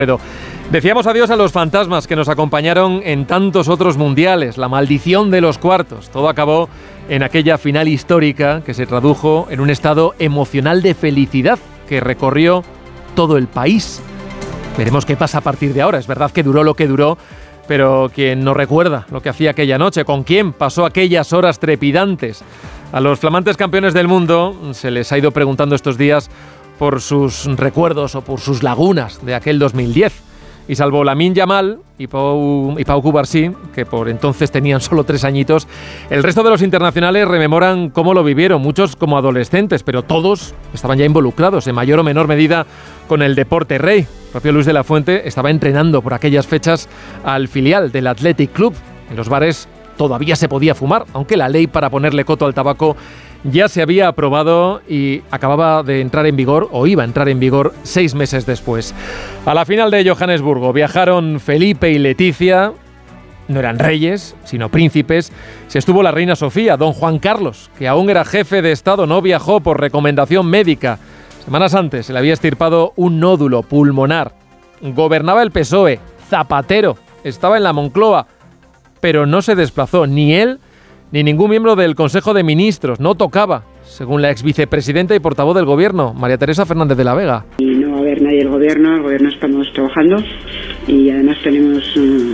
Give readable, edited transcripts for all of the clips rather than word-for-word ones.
Pero decíamos adiós a los fantasmas que nos acompañaron en tantos otros mundiales, la maldición de los cuartos. Todo acabó en aquella final histórica que se tradujo en un estado emocional de felicidad que recorrió todo el país. Veremos qué pasa a partir de ahora. Es verdad que duró lo que duró, pero quien no recuerda lo que hacía aquella noche, con quién pasó aquellas horas trepidantes. A los flamantes campeones del mundo se les ha ido preguntando estos días por sus recuerdos o por sus lagunas de aquel 2010. Y salvo Lamine Yamal y Pau Cubarsí, que por entonces tenían solo 3 añitos, el resto de los internacionales rememoran cómo lo vivieron, muchos como adolescentes, pero todos estaban ya involucrados en mayor o menor medida con el deporte rey. El propio Luis de la Fuente estaba entrenando por aquellas fechas al filial del Athletic Club. En los bares todavía se podía fumar, aunque la ley para ponerle coto al tabaco ya se había aprobado y acababa de entrar en vigor, o iba a entrar en vigor 6 meses después. A la final de Johannesburgo viajaron Felipe y Leticia. No eran reyes, sino príncipes. Se estuvo la reina Sofía. Don Juan Carlos, que aún era jefe de Estado, no viajó por recomendación médica. Semanas antes se le había extirpado un nódulo pulmonar. Gobernaba el PSOE. Zapatero estaba en la Moncloa, pero no se desplazó ni él ni ningún miembro del Consejo de Ministros. No tocaba, según la exvicepresidenta y portavoz del Gobierno, María Teresa Fernández de la Vega. Y no va a haber nadie del Gobierno estamos trabajando y además tenemos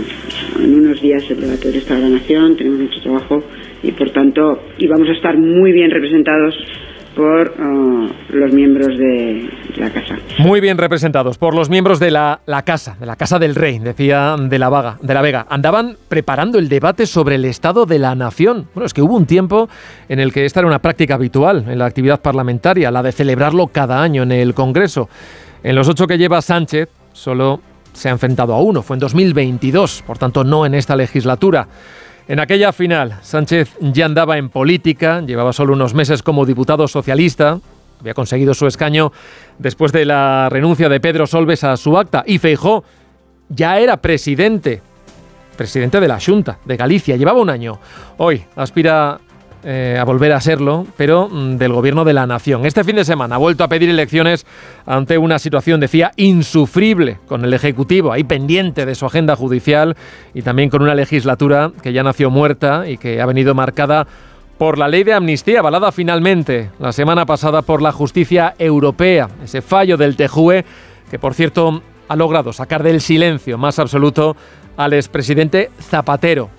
en unos días el debate del Estado de la Nación, tenemos mucho trabajo y por tanto vamos a estar muy bien representados por los miembros de la Casa. Muy bien representados por los miembros de la Casa del Rey, decía de la Vega. Andaban preparando el debate sobre el Estado de la Nación. Bueno, es que hubo un tiempo en el que esta era una práctica habitual en la actividad parlamentaria, la de celebrarlo cada año en el Congreso. En los 8 que lleva Sánchez, solo se ha enfrentado a uno. Fue en 2022, por tanto no en esta legislatura. En aquella final, Sánchez ya andaba en política, llevaba solo unos meses como diputado socialista, había conseguido su escaño después de la renuncia de Pedro Solbes a su acta, y Feijóo ya era presidente de la Xunta de Galicia, llevaba un año. Hoy aspira a volver a serlo, pero del Gobierno de la Nación. Este fin de semana ha vuelto a pedir elecciones ante una situación, decía, insufrible con el Ejecutivo, ahí pendiente de su agenda judicial y también con una legislatura que ya nació muerta y que ha venido marcada por la ley de amnistía, avalada finalmente la semana pasada por la justicia europea. Ese fallo del TJUE que, por cierto, ha logrado sacar del silencio más absoluto al expresidente Zapatero.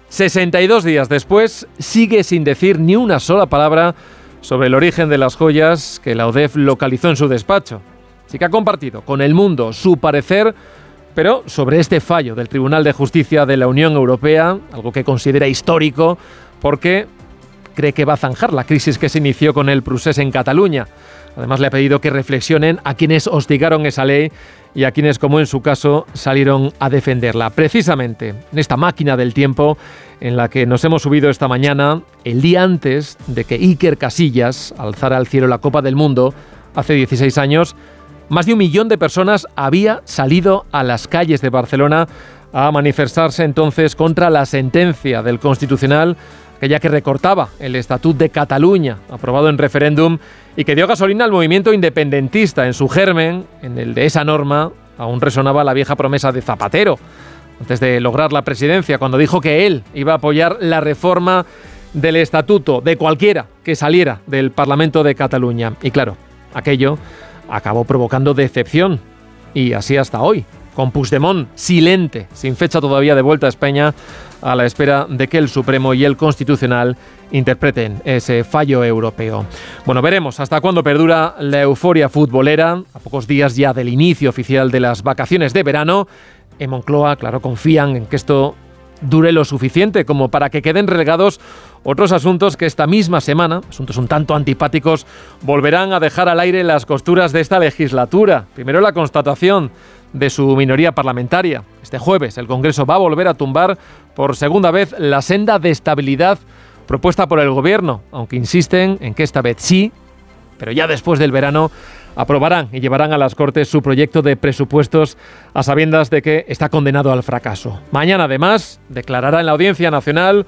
62 días después, sigue sin decir ni una sola palabra sobre el origen de las joyas que la ODEF localizó en su despacho. Sí que ha compartido con el mundo su parecer, pero sobre este fallo del Tribunal de Justicia de la Unión Europea, algo que considera histórico, porque cree que va a zanjar la crisis que se inició con el procés en Cataluña. Además, le ha pedido que reflexionen a quienes hostigaron esa ley y a quienes, como en su caso, salieron a defenderla. Precisamente en esta máquina del tiempo en la que nos hemos subido esta mañana, el día antes de que Iker Casillas alzara al cielo la Copa del Mundo, hace 16 años, más de 1 millón de personas había salido a las calles de Barcelona a manifestarse entonces contra la sentencia del Constitucional, aquella que recortaba el Estatut de Cataluña, aprobado en referéndum, y que dio gasolina al movimiento independentista. En su germen, en el de esa norma, aún resonaba la vieja promesa de Zapatero, antes de lograr la presidencia, cuando dijo que él iba a apoyar la reforma del Estatuto de cualquiera que saliera del Parlamento de Cataluña. Y claro, aquello acabó provocando decepción, y así hasta hoy, con Puigdemont silente, sin fecha todavía de vuelta a España, a la espera de que el Supremo y el Constitucional interpreten ese fallo europeo. Bueno, veremos hasta cuándo perdura la euforia futbolera, a pocos días ya del inicio oficial de las vacaciones de verano. En Moncloa, claro, confían en que esto dure lo suficiente como para que queden relegados otros asuntos que esta misma semana, asuntos un tanto antipáticos, volverán a dejar al aire las costuras de esta legislatura. Primero, la constatación de su minoría parlamentaria. Este jueves el Congreso va a volver a tumbar por segunda vez la senda de estabilidad propuesta por el Gobierno, aunque insisten en que esta vez sí, pero ya después del verano aprobarán y llevarán a las Cortes su proyecto de presupuestos a sabiendas de que está condenado al fracaso. Mañana, además, declarará en la Audiencia Nacional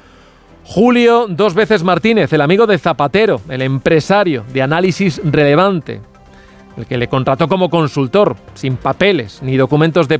Julio 2 veces Martínez, el amigo de Zapatero, el empresario de Análisis Relevante. el que le contrató como consultor, sin papeles ni documentos de